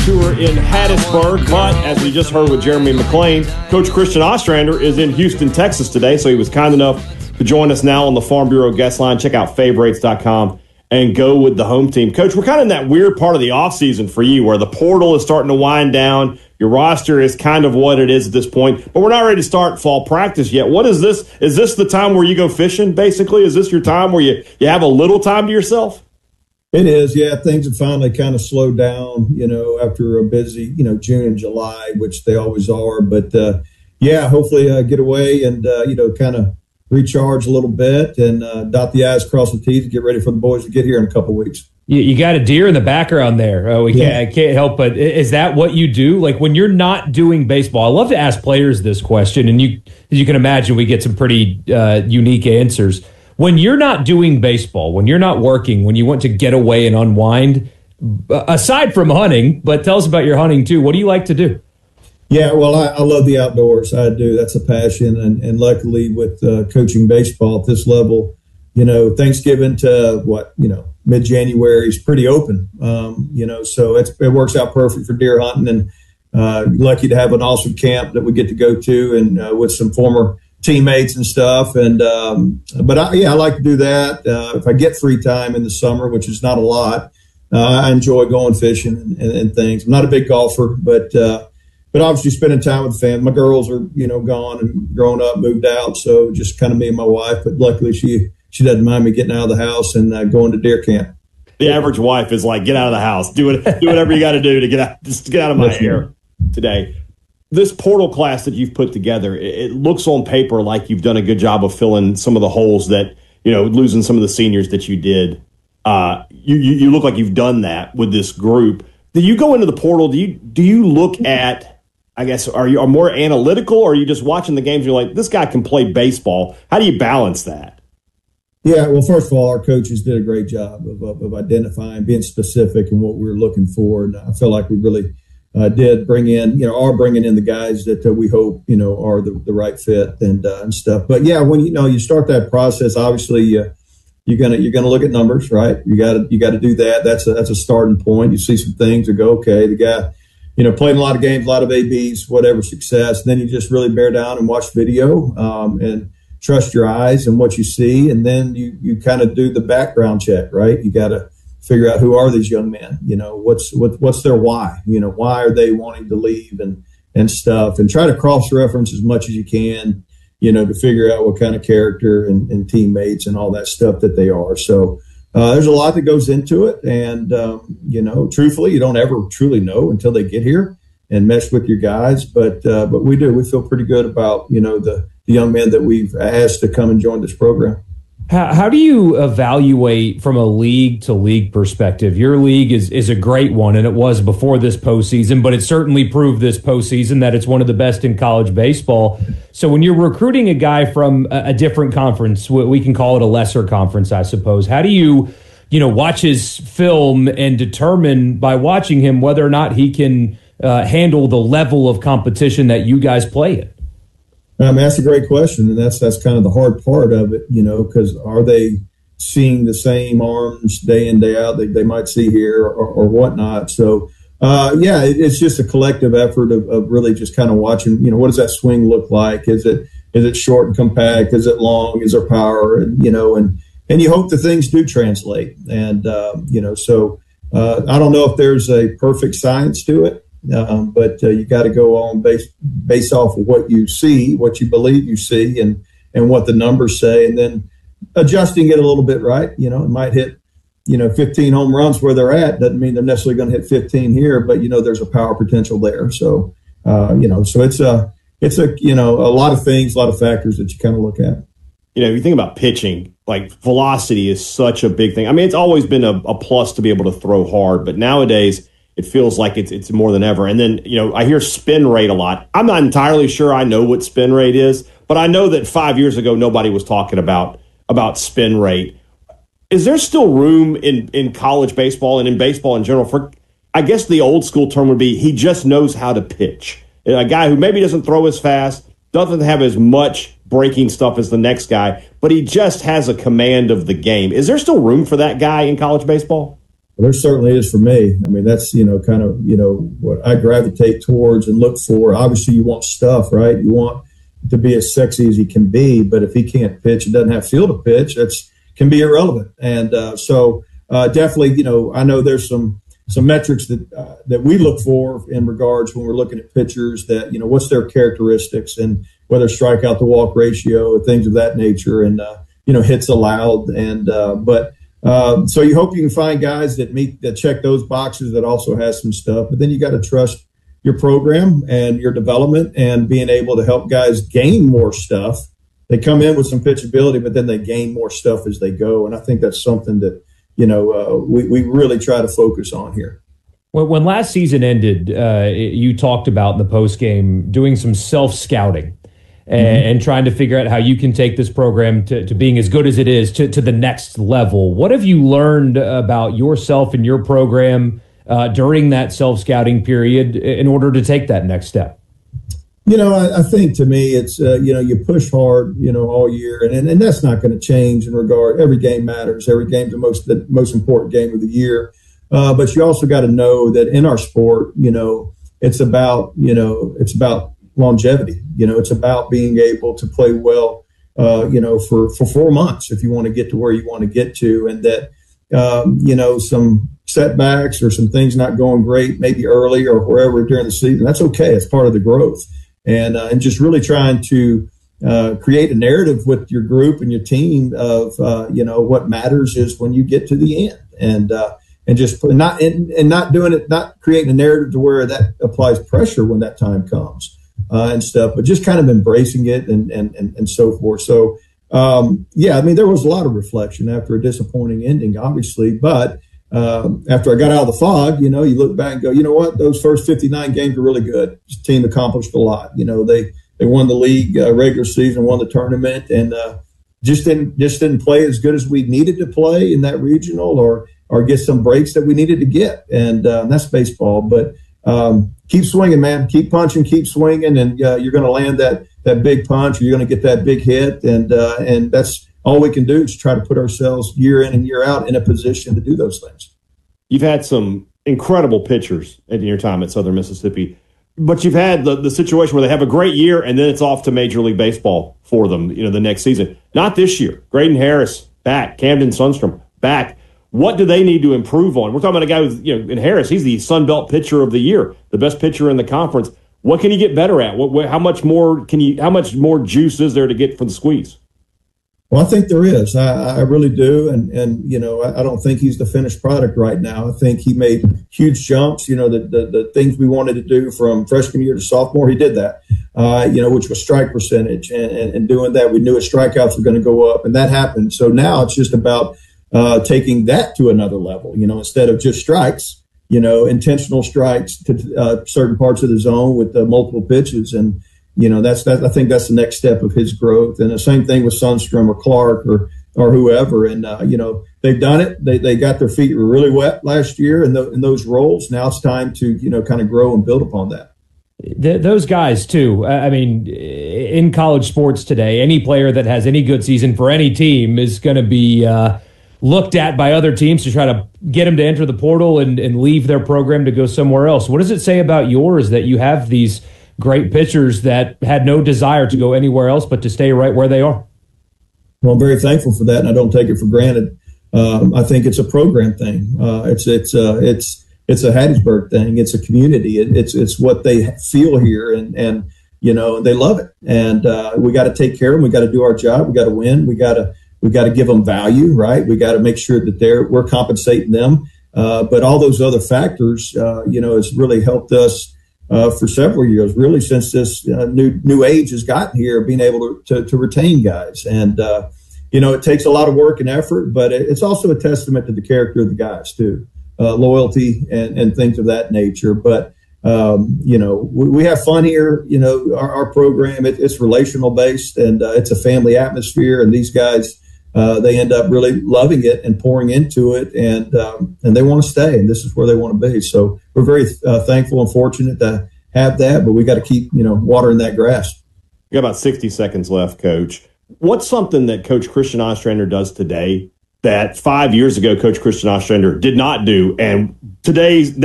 Tour in Hattiesburg, but as we just heard with Jeremy McClain, Coach Christian Ostrander is in Houston, Texas today, so he was kind enough to join us now on the Farm Bureau guest line. Check out favorites.com and go with the home team. Coach, we're kind of in that weird part of the offseason for you where the portal is starting to wind down. Your roster is kind of what it is at this point, but we're not ready to start fall practice yet. What is this? Is this the time where you go fishing, basically? Is this your time where you have a little time to yourself? It is, yeah. Things have finally kind of slowed down, after a busy, June and July, which they always are. But, hopefully get away and, kind of recharge a little bit and dot the I's, cross the T's, and get ready for the boys to get here in a couple of weeks. You got a deer in the background there. I can't help but. Is that what you do? Like when you're not doing baseball? I love to ask players this question, and as you can imagine, we get some pretty unique answers. When you're not doing baseball, when you're not working, when you want to get away and unwind, aside from hunting, but tell us about your hunting too. What do you like to do? Yeah, well, I love the outdoors. I do. That's a passion. And luckily with coaching baseball at this level, Thanksgiving to mid-January is pretty open, so it works out perfect for deer hunting, and lucky to have an awesome camp that we get to go to and with some former teammates and stuff. And I like to do that. If I get free time in the summer, which is not a lot, I enjoy going fishing and things. I'm not a big golfer, but obviously spending time with the family. My girls are, gone and grown up, moved out. So just kind of me and my wife, but luckily she doesn't mind me getting out of the house and going to deer camp. The average wife is like, get out of the house, do whatever you got to do to get out of my hair today. This portal class that you've put together, it looks on paper like you've done a good job of filling some of the holes that, losing some of the seniors that you did. You look like you've done that with this group. Do you go into the portal? Do you look at, I guess, are you more analytical, or are you just watching the games and you're like, this guy can play baseball? How do you balance that? Yeah, well, first of all, our coaches did a great job of identifying, being specific in what we were looking for. And I feel like we really did bring in, are bringing in the guys that we hope, are the right fit and stuff. But yeah, when you start that process, obviously you're gonna look at numbers, right? You got to do that. That's a starting point. You see some things and go, okay, the guy, played a lot of games, a lot of ABs, whatever, success. And then you just really bear down and watch video and trust your eyes and what you see, and then you kind of do the background check, right? You got to figure out who are these young men, what's their why, why are they wanting to leave and stuff, and try to cross-reference as much as you can, to figure out what kind of character and teammates and all that stuff that they are. So there's a lot that goes into it, and, truthfully, you don't ever truly know until they get here and mesh with your guys, but we do. We feel pretty good about, the young men that we've asked to come and join this program. How do you evaluate from a league-to-league perspective? Your league is a great one, and it was before this postseason, but it certainly proved this postseason that it's one of the best in college baseball. So when you're recruiting a guy from a different conference, we can call it a lesser conference, I suppose, how do you watch his film and determine by watching him whether or not he can handle the level of competition that you guys play in? That's a great question, and that's kind of the hard part of it, because are they seeing the same arms day in, day out that they might see here or whatnot? So, it's just a collective effort of really just kind of watching, what does that swing look like? Is it short and compact? Is it long? Is there power? And you hope that things do translate. And, so I don't know if there's a perfect science to it. But you got to go on based off of what you see, what you believe you see, and what the numbers say, and then adjusting it a little bit, right? It might hit, 15 home runs where they're at. Doesn't mean they're necessarily going to hit 15 here, but there's a power potential there. So, so it's a lot of things, a lot of factors that you kind of look at. You think about pitching, like velocity is such a big thing. I mean, it's always been a plus to be able to throw hard, but nowadays it feels like it's more than ever. And then, I hear spin rate a lot. I'm not entirely sure I know what spin rate is, but I know that 5 years ago, nobody was talking about spin rate. Is there still room in college baseball and in baseball in general for, I guess the old school term would be, he just knows how to pitch? A guy who maybe doesn't throw as fast, doesn't have as much breaking stuff as the next guy, but he just has a command of the game. Is there still room for that guy in college baseball? Well, there certainly is for me. I mean, that's, kind of, what I gravitate towards and look for. Obviously, you want stuff, right? You want to be as sexy as he can be, but if he can't pitch and doesn't have feel to pitch, can be irrelevant. And so definitely, I know there's some metrics that we look for in regards when we're looking at pitchers that, what's their characteristics and whether strikeout to walk ratio, things of that nature, and, hits allowed. And so you hope you can find guys that check those boxes that also has some stuff. But then you got to trust your program and your development and being able to help guys gain more stuff. They come in with some pitchability, but then they gain more stuff as they go. And I think that's something that, we really try to focus on here. When last season ended, you talked about in the postgame doing some self-scouting and trying to figure out how you can take this program to being as good as it is to the next level. What have you learned about yourself and your program during that self-scouting period in order to take that next step? I think to me it's, you push hard, all year, and that's not going to change in regard. Every game matters. Every game's the most important game of the year. But you also got to know that in our sport, it's about longevity. It's about being able to play well, for 4 months if you want to get to where you want to get to, and that, some setbacks or some things not going great, maybe early or wherever during the season, that's okay. It's part of the growth. And just really trying to create a narrative with your group and your team of, what matters is when you get to the end, and just not doing it, not creating a narrative to where that applies pressure when that time comes and stuff, but just kind of embracing it and so forth. So, there was a lot of reflection after a disappointing ending, obviously, but after I got out of the fog, you look back and go, you know what, those first 59 games were really good. The team accomplished a lot. They won the league regular season, won the tournament, and just didn't play as good as we needed to play in that regional, or get some breaks that we needed to get. And that's baseball. But keep swinging, man. Keep punching, keep swinging, and you're going to land that big punch, or you're going to get that big hit, and that's all we can do is try to put ourselves year in and year out in a position to do those things. You've had some incredible pitchers in your time at Southern Mississippi, but you've had the situation where they have a great year and then it's off to Major League Baseball for them, the next season. Not this year. Graydon Harris, back. Camden Sundstrom, back. What do they need to improve on? We're talking about a guy who's, in Harris, he's the Sun Belt pitcher of the year, the best pitcher in the conference. What can he get better at? How much more juice is there to get for the squeeze? Well, I think there is. I really do. And I don't think he's the finished product right now. I think he made huge jumps. The things we wanted to do from freshman year to sophomore, he did that, which was strike percentage. And doing that, we knew his strikeouts were going to go up, and that happened. So now it's just about taking that to another level, instead of just strikes, intentional strikes to certain parts of the zone with multiple pitches. And I think that's the next step of his growth. And the same thing with Sundstrom or Clark or whoever. And, they've done it. They got their feet really wet last year in those roles. Now it's time to, kind of grow and build upon that. Those guys, too. I mean, in college sports today, any player that has any good season for any team is going to be looked at by other teams to try to get them to enter the portal and leave their program to go somewhere else. What does it say about yours that you have these great pitchers that had no desire to go anywhere else but to stay right where they are? Well, I'm very thankful for that, and I don't take it for granted. I think it's a program thing. It's a Hattiesburg thing. It's a community. It's what they feel here, and they love it. And we got to take care of them. We got to do our job. We got to win. We got to give them value, right? We got to make sure that we're compensating them. But all those other factors, has really helped us for several years, really since this new age has gotten here, being able to retain guys. And, it takes a lot of work and effort, but it's also a testament to the character of the guys too, loyalty and things of that nature. But, we have fun here. Our program, it's relational based, and it's a family atmosphere, and these guys, they end up really loving it and pouring into it, and they want to stay, and this is where they want to be. So we're very thankful and fortunate to have that, but we got to keep, watering that grass. We got about 60 seconds left, Coach. What's something that Coach Christian Ostrander does today that 5 years ago Coach Christian Ostrander did not do, and today's